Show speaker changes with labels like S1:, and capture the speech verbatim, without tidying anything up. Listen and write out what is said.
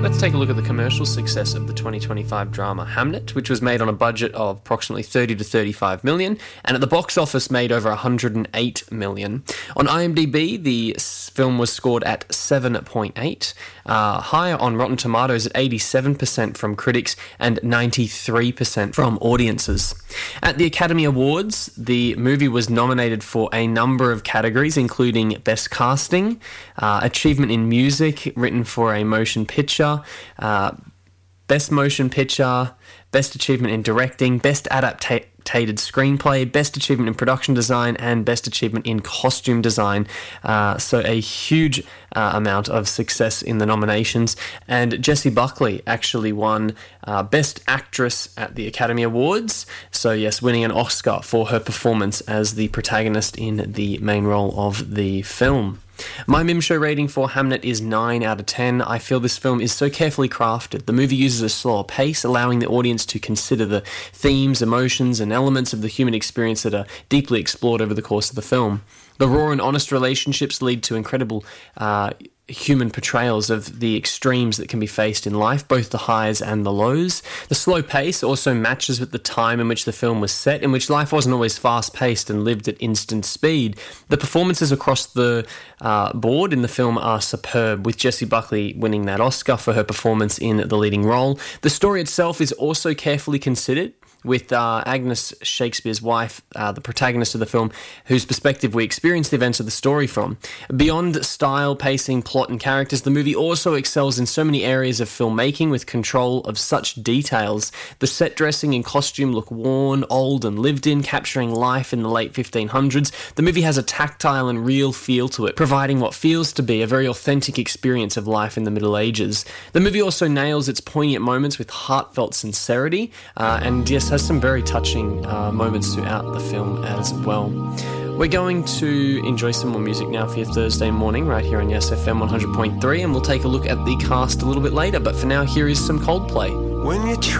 S1: let's take a look at the commercial success of the twenty twenty-five drama Hamnet, which was made on a budget of approximately thirty to thirty-five million, and at the box office made over one hundred eight million. On IMDb, the film was scored at seven point eight, uh, higher on Rotten Tomatoes at eighty-seven percent from critics and ninety-three percent from audiences. At the Academy Awards, the movie was nominated for a number of categories, including Best Casting, uh, Achievement in Music, written for a motion picture, uh, Best Motion Picture, Best Achievement in Directing, Best Adaptated Screenplay, Best Achievement in Production Design, and Best Achievement in Costume Design. Uh, so a huge uh, amount of success in the nominations. And Jessie Buckley actually won uh, Best Actress at the Academy Awards. So yes, winning an Oscar for her performance as the protagonist in the main role of the film. My Mim Show rating for Hamnet is nine out of ten. I feel this film is so carefully crafted. The movie uses a slower pace, allowing the audience to consider the themes, emotions, and elements of the human experience that are deeply explored over the course of the film. The raw and honest relationships lead to incredible uh, human portrayals of the extremes that can be faced in life, both the highs and the lows. The slow pace also matches with the time in which the film was set, in which life wasn't always fast-paced and lived at instant speed. The performances across the uh, board in the film are superb, with Jessie Buckley winning that Oscar for her performance in the leading role. The story itself is also carefully considered, with uh, Agnes, Shakespeare's wife, uh, the protagonist of the film, whose perspective we experience the events of the story from. Beyond style, pacing, plot, and characters, the movie also excels in so many areas of filmmaking with control of such details. The set dressing and costume look worn, old, and lived in, capturing life in the late fifteen hundreds. The movie has a tactile and real feel to it, providing what feels to be a very authentic experience of life in the Middle Ages. The movie also nails its poignant moments with heartfelt sincerity, uh, and yes, has some very touching uh, moments throughout the film as well. We're going to enjoy some more music now for your Thursday morning right here on Yes F M one hundred point three, and we'll take a look at the cast a little bit later, but for now, here is some Coldplay. When you try